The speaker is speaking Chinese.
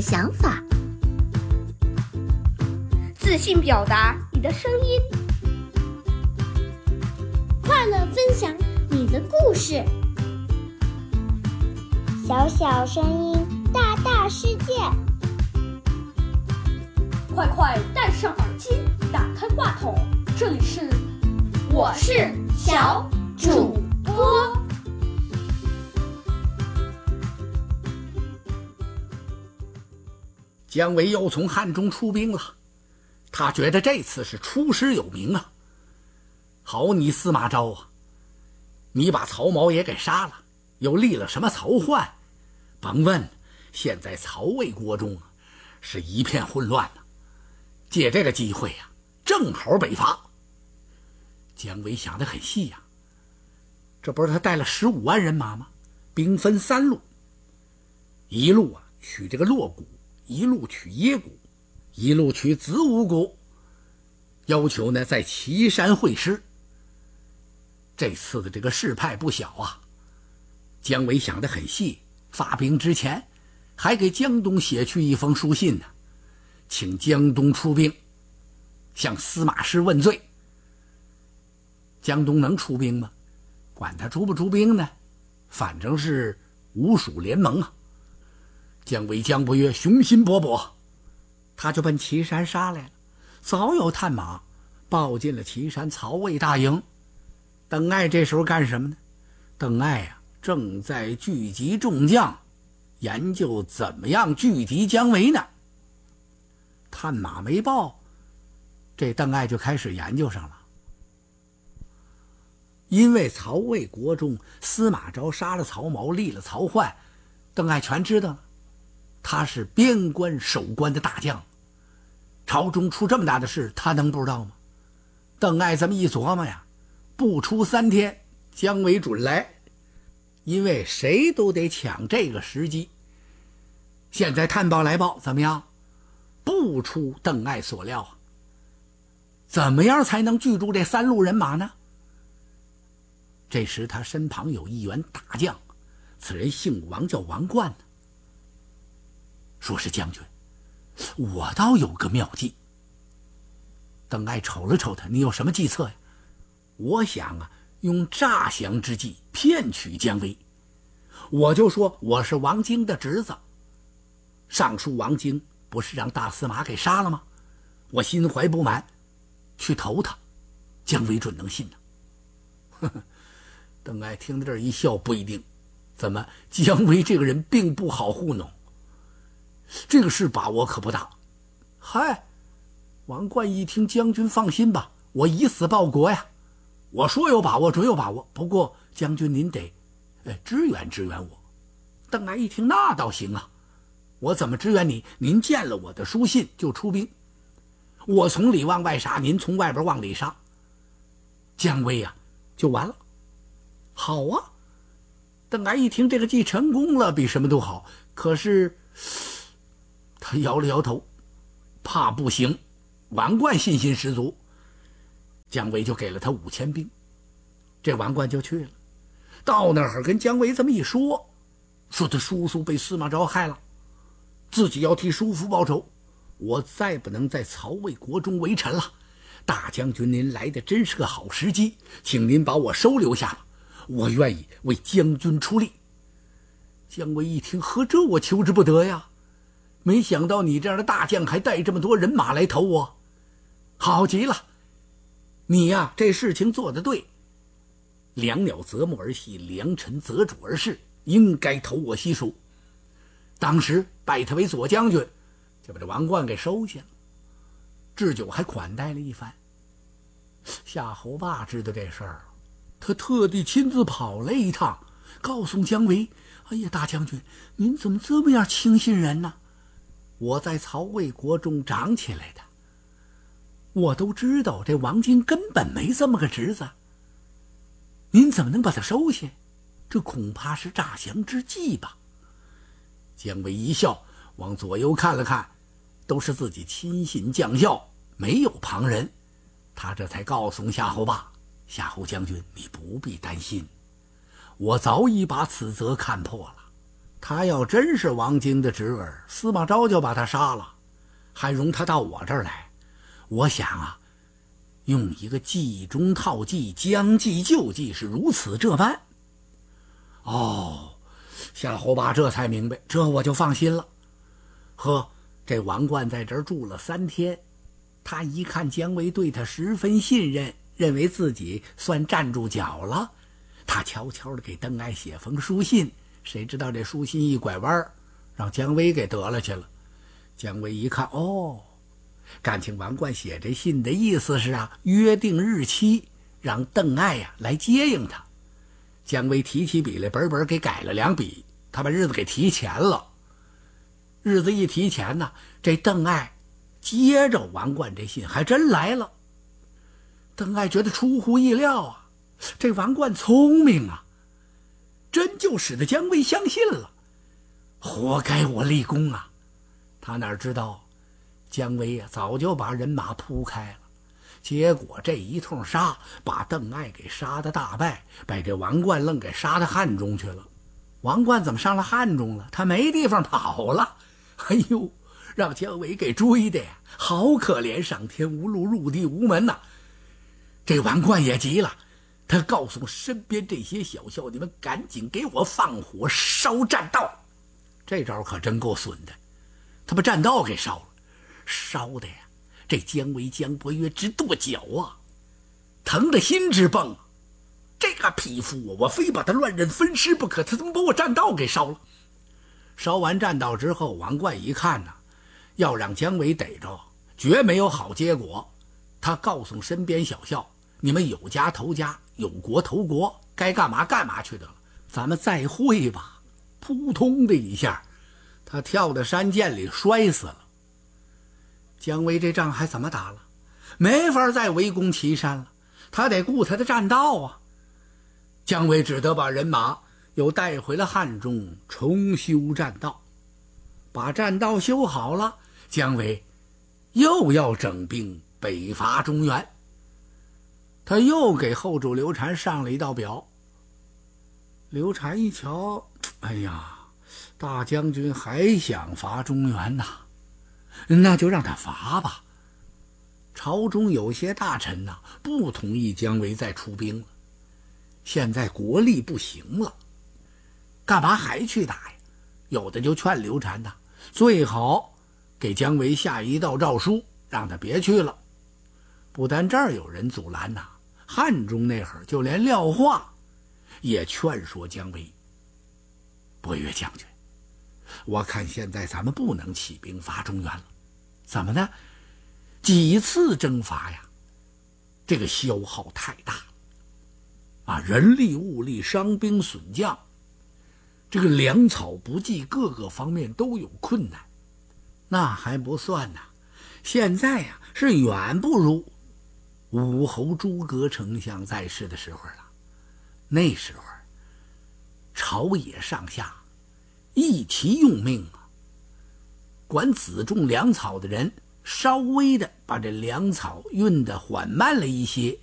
想法， 自信表达你的声音， 快乐分享你的故事。小小声音，大大世界。 快快戴上耳机，打开话筒，这里是我是小主播。 姜维又从汉中出兵了，他觉得这次是出师有名啊。好你司马昭啊，你把曹髦也给杀了，又立了什么曹奂？甭问，现在曹魏国中是一片混乱呢。借这个机会啊，正好北伐。姜维想得很细呀，这不是他带了15万人马吗？兵分3路，一路取这个洛谷，一路取耶谷，一路取子午谷，要求呢在岐山会师。这次的这个事派不小啊。姜维想得很细，发兵之前还给江东写去一封书信呢，请江东出兵，向司马师问罪。江东能出兵吗？管他出不出兵呢，反正是吴蜀联盟啊。姜维姜不悦雄心勃勃，他就奔岐山杀来了。早有探马报进了岐山曹魏大营。邓艾这时候干什么呢？邓艾正在聚集众将，研究怎么样拒敌姜维呢。探马没报，这邓艾就开始研究上了。因为曹魏国中司马昭杀了曹髦，立了曹奂，邓艾全知道了。他是边关守关的大将，朝中出这么大的事，他能不知道吗？邓艾这么一琢磨呀，不出3天，姜维准来，因为谁都得抢这个时机。现在探报来报，怎么样？不出邓艾所料啊。怎么样才能拒住这3路人马呢？这时他身旁有一员大将，此人姓王，叫王冠呢。说是将军，我倒有个妙计。邓艾瞅了瞅他，你有什么计策呀？我想用诈降之计骗取姜维。我就说我是王经的侄子，上书王经不是让大司马给杀了吗？我心怀不满，去投他，姜维准能信呢。呵呵，邓艾听到这儿一笑，不一定。怎么，姜维这个人并不好糊弄，这个事把握可不大。嗨，王冠一听，将军放心吧，我以死报国呀。我说有把握，准有把握。不过将军您得支援支援我。邓艾一听，那倒行啊，我怎么支援你？您见了我的书信就出兵，我从里往外杀，您从外边往里杀，姜维就完了。好啊，邓艾一听这个计成功了，比什么都好。可是他摇了摇头，怕不行。王冠信心十足，姜维就给了他5000兵，这王冠就去了。到那儿跟姜维这么一说，说他叔叔被司马昭害了，自己要替叔父报仇，我再不能在曹魏国中为臣了。大将军您来的真是个好时机，请您把我收留下吧，我愿意为将军出力。姜维一听，呵，这我求之不得呀，没想到你这样的大将还带这么多人马来投我，好极了，你这事情做得对，良鸟择木而栖，良臣择主而事，应该投我西蜀。当时拜他为左将军，就把这王冠给收下了，置酒还款待了一番。夏侯霸知道这事儿，他特地亲自跑来一趟，告诉姜维，哎呀，大将军，您怎么这么样轻信人呢？我在曹魏国中长起来的，我都知道这王经根本没这么个侄子，您怎么能把他收下？这恐怕是诈降之计吧。姜维一笑，往左右看了看，都是自己亲信将校，没有旁人。他这才告诉夏侯霸，夏侯将军，你不必担心，我早已把此则看破了。 他要真是王经的侄儿，司马昭就把他杀了，还容他到我这儿来。我想啊，用一个计中套计，将计就计，是如此这般。哦，夏侯霸这才明白，这我就放心了。呵，这王冠在这儿住了3天，他一看姜维对他十分信任，认为自己算站住脚了，他悄悄地给邓艾写封书信，谁知道这书信一拐弯，让姜维给得了去了。姜维一看，哦，感情王冠写这信的意思是约定日期，让邓艾来接应他。姜维提起笔来，本本给改了2笔，他把日子给提前了。日子一提前呢，这邓艾接着王冠这信还真来了。邓艾觉得出乎意料啊，这王冠聪明啊，真就使得姜维相信了，活该我立功啊。他哪知道姜维早就把人马铺开了，结果这一通杀，把邓艾给杀得大败，把这王冠愣给杀到汉中去了。王冠怎么上了汉中了？他没地方跑了。哎呦，让姜维给追的呀，好可怜，上天无路，入地无门呐。这王冠也急了，他告诉身边这些小校，你们赶紧给我放火烧栈道。这招可真够损的，他把栈道给烧了，烧的呀，这姜维姜伯约直跺脚啊，疼得心直蹦。这个匹夫我非把他乱刃分尸不可，他怎么把我栈道给烧了？烧完栈道之后，王冠一看要让姜维逮着，绝没有好结果。他告诉身边小校，你们有家投家，有国投国，该干嘛干嘛去得了，咱们再会吧。扑通的一下，他跳到山涧里摔死了。姜维这仗还怎么打了？没法再围攻岐山了，他得顾他的栈道啊。姜维只得把人马又带回了汉中，重修栈道。把栈道修好了，姜维又要整兵北伐中原。他又给后主刘禅上了一道表。刘禅一瞧，哎呀，大将军还想伐中原呐，那就让他伐吧。朝中有些大臣不同意姜维再出兵了，现在国力不行了，干嘛还去打呀？有的就劝刘禅最好给姜维下一道诏书，让他别去了。不但这儿有人阻拦汉中那会儿就连廖化也劝说姜维，伯约将军，我看现在咱们不能起兵伐中原了。怎么呢？几次征伐呀，这个消耗太大了人力物力伤兵损将，这个粮草不济，各个方面都有困难。那还不算现在是远不如武侯诸葛丞相在世的时候了。那时候朝野上下一齐用命管辎重粮草的人稍微的把这粮草运得缓慢了一些，